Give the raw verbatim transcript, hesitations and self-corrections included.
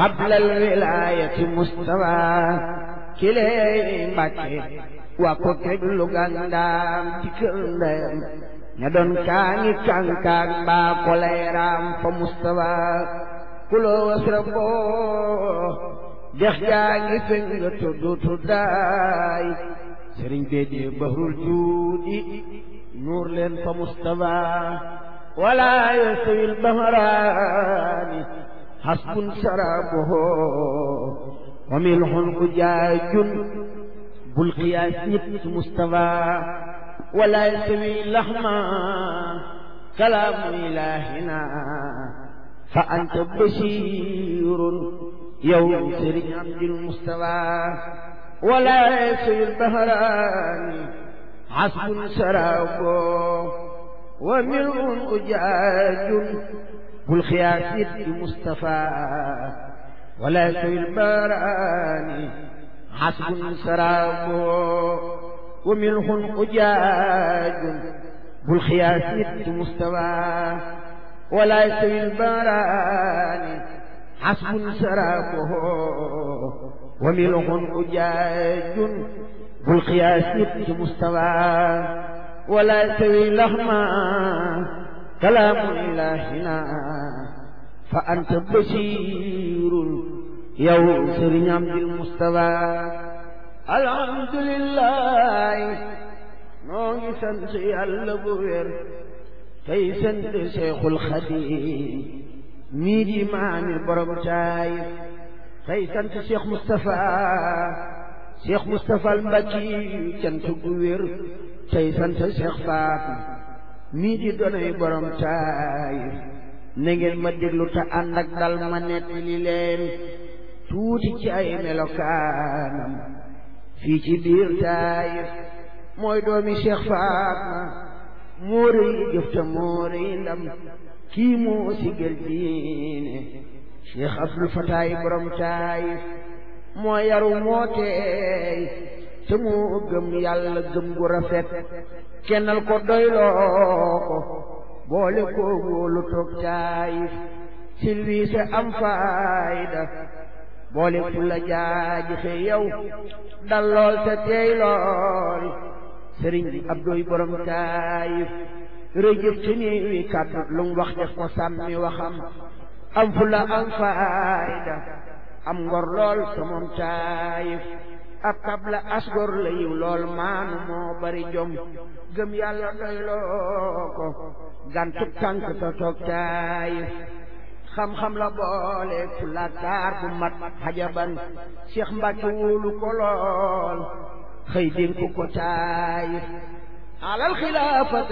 qablal wilaayati mustawa kiley Mbàkke waa ko teg lu gandaam ci kër ndeyam ña doon kaangi kankaak mbaa ko leeraam fa mustawa kuloo wasra boo dex gaa ngi feng tuddu tuddaay sëriñ bee di bahrul juudi nuur leen fa mustawa wala yastawil bahraani hasbun sarabuhu wa milhun ujaajun bul qiyaas ñit mustawa wala yastawi lahma kalaamu ilaahina fa anta basiirun yow sëriñ Abdul Mustawa wala yastawi bahraani hasbun sarabuhu wa milhun ujaajun bul qiyaas ñit mustafa wala yastawi bahraani hasbun sarabuhu wa milhun ujaajun bul qiyaas ñit mustawa wala yastawi bahraani hasbun sarabuhu wa milhun ujaajun bul qiyaas ñit mustawa wala yastawi lahma kalaamu ilaahina fa anta basiirun yow sëriñ Abdul Mustafa alhamdulillahi noo ngi sant Yàlla bu wér tey sant Seexul Xadiim mii di maami borom Taayif tey sant Seex Mustafa Seex Mustafa al Mbakki cant gu wér tey sant Seex Faatu mii di doonay borom Taayif na ngeen ma déglu te ànd ak dal ma nettali leen tuuti ci ay melokaanam fii ci biir Taayif mooy doomi Cheikh Fatma moo rëy jëf te moo rëy ndam kii moo sigel diine Cheikh Abdul Fataay borom Taayif moo yaru moo teey te moo gëm Yàlla gëm gu rafet kennal ko doyloo ko boole ko wóolu toog Taayif silwiise am faayda boole fu la jaaji fe yow dal lool te teey lool sëriñ Abdoy borom Taayif rëjëf ci nii wi kàddu lu mu wax def ko sàmmi waxam am fu la am faayda am ngor lool te moom Taayif ab kab la asgor la yiw lool maanu moo bari jom gëm Yàlla doyloo ko gantu tànk te toog Taayif xam-xam la boole fu la taar bu mat xajaban Cheikh Mbàkke wóolu ko lool xëy dénk ko Taayif alal xilaafat